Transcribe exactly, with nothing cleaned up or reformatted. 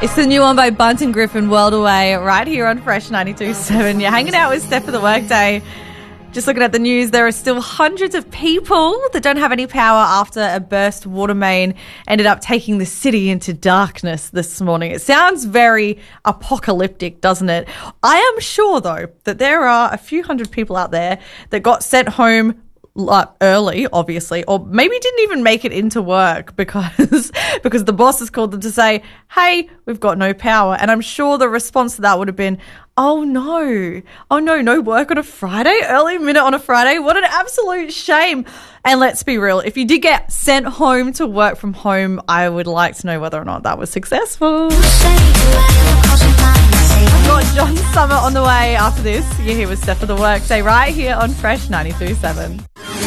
It's the new one by Bunt and Griffin, World Away, right here on Fresh ninety-two point seven. You're hanging out with Steph for the workday. Just looking at the news, there are still hundreds of people that don't have any power after a burst water main ended up taking the city into darkness this morning. It sounds very apocalyptic, doesn't it? I am sure, though, that there are a few hundred people out there that got sent home like early, obviously, or maybe didn't even make it into work because because the bosses called them to say, hey, we've got no power. And I'm sure the response to that would have been, oh no, oh no, no work on a Friday, early minute on a Friday. What an absolute shame. And let's be real, if you did get sent home to work from home, I would like to know whether or not that was successful. We've got John Summer on the way after this. You're here with Steph for the workday right here on Fresh ninety-two point seven.